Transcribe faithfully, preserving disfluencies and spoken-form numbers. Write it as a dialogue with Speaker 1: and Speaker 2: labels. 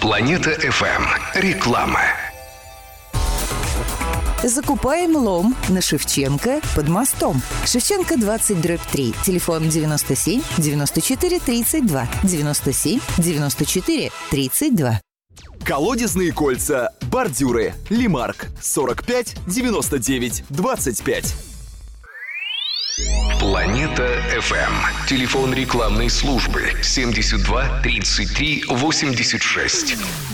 Speaker 1: Планета эф эм. Реклама.
Speaker 2: Закупаем лом на Шевченко под мостом. Шевченко двадцать дробь три. Телефон девяносто семь девяносто четыре тридцать два. девяносто семь девяносто четыре тридцать два.
Speaker 3: Колодезные кольца, бордюры, Лимарк, сорок пять девяносто девять двадцать пять.
Speaker 1: Планета эф эм. Телефон рекламной службы семьдесят два тридцать три восемьдесят шесть.